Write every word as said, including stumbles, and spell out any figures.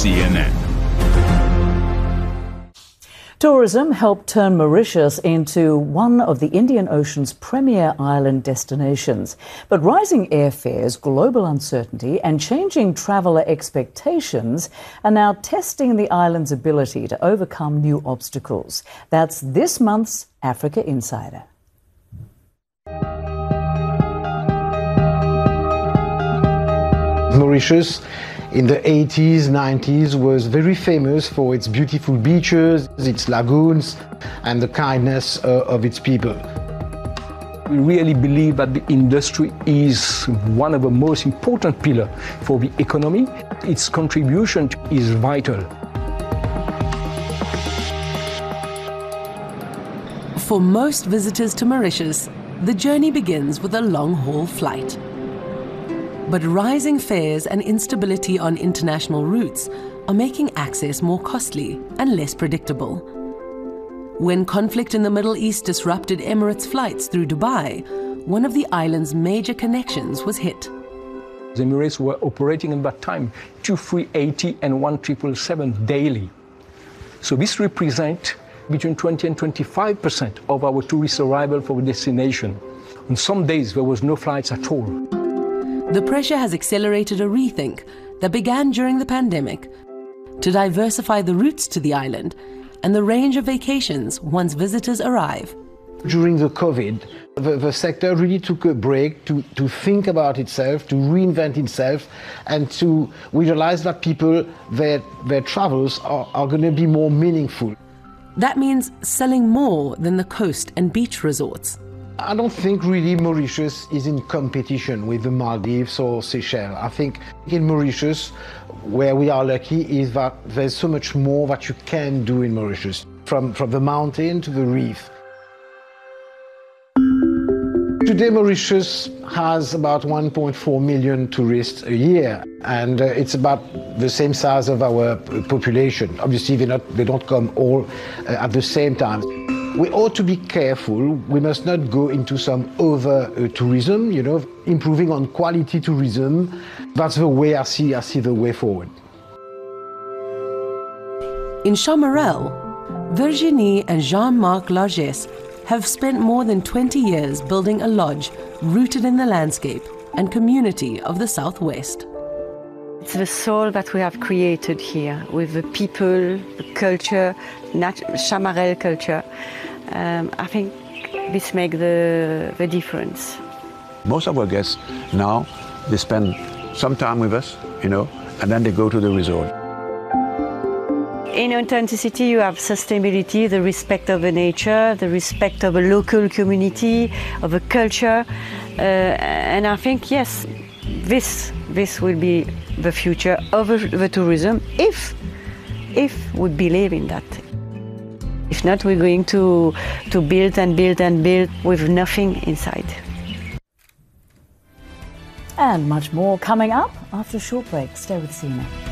C N N. Tourism helped turn Mauritius into one of the Indian Ocean's premier island destinations. But rising airfares, global uncertainty and changing traveller expectations are now testing the island's ability to overcome new obstacles. That's this month's Africa Insider. Mauritius in the eighties, nineties was very famous for its beautiful beaches, its lagoons, and the kindness uh, of its people. We really believe that the industry is one of the most important pillars for the economy. Its contribution is vital. For most visitors to Mauritius, the journey begins with a long-haul flight. But rising fares and instability on international routes are making access more costly and less predictable. When conflict in the Middle East disrupted Emirates flights through Dubai, one of the island's major connections was hit. The Emirates were operating at that time two three eighty and one triple seven daily. So this represents between twenty and twenty-five percent of our tourist arrival for the destination. On some days there was no flights at all. The pressure has accelerated a rethink that began during the pandemic to diversify the routes to the island and the range of vacations once visitors arrive. During the COVID, the, the sector really took a break to, to think about itself, to reinvent itself, and to realize that people, their, their travels are, are going to be more meaningful. That means selling more than the coast and beach resorts. I don't think really Mauritius is in competition with the Maldives or Seychelles. I think in Mauritius, where we are lucky is that there's so much more that you can do in Mauritius, from, from the mountain to the reef. Today, Mauritius has about one point four million tourists a year, and uh, it's about the same size of our population. Obviously, they not, they don't come all uh, at the same time. We ought to be careful. We must not go into some over-tourism, uh, you know, improving on quality tourism. That's the way I see, I see the way forward. In Chamarel, Virginie and Jean-Marc Largesse have spent more than twenty years building a lodge rooted in the landscape and community of the Southwest. It's the soul that we have created here with the people, the culture, Chamarel culture. Um, I think this makes the, the difference. Most of our guests now, they spend some time with us, you know, and then they go to the resort. In authenticity, you have sustainability, the respect of the nature, the respect of a local community, of a culture. Uh, and I think, yes, this, this will be the future of the tourism if, if we believe in that. If not, we're going to, to build and build and build with nothing inside. And much more coming up after a short break. Stay with C N N.